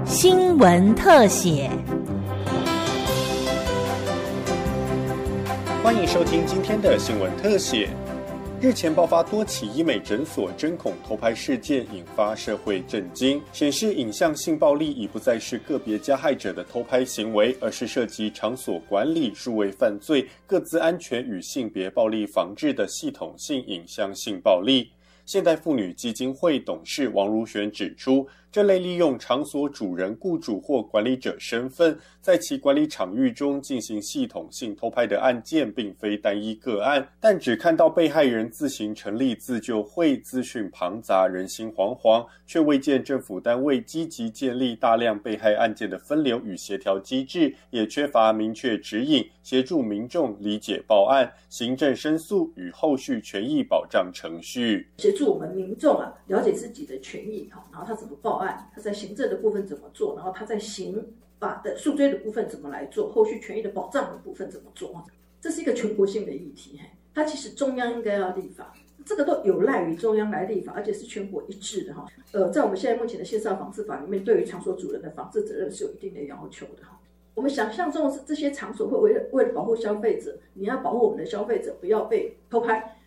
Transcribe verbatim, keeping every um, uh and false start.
新闻特写。 欢迎收听今天的新闻特写。日前爆发多起医美诊所针孔偷拍事件，引发社会震惊，显示影像性暴力已不再是个别加害者的偷拍行为，而是涉及场所管理、数位犯罪、个资安全与性别暴力防治的系统性影像性暴力。现代妇女基金会董事王如璇指出，这类利用场所主人、雇主或管理者身份，在其管理场域中进行系统性偷拍的案件，并非单一个案，但只看到被害人自行成立自救会，资讯庞杂，人心惶惶，却未见政府单位积极建立大量被害案件的分流与协调机制，也缺乏明确指引，协助民众理解报案、行政申诉与后续权益保障程序。 协助我们民众啊了解自己的权益，然后他怎么报案，他在行政的部分怎么做，然后他在刑法的诉追的部分怎么来做，后续权益的保障的部分怎么做。这是一个全国性的议题，它其实中央应该要立法，这个都有赖于中央来立法，而且是全国一致的。呃，在我们现在目前的线上防治法里面，对于场所主人的防治责任是有一定的要求的。我们想象中的是这些场所会为了为了保护消费者，你要保护我们的消费者不要被偷拍，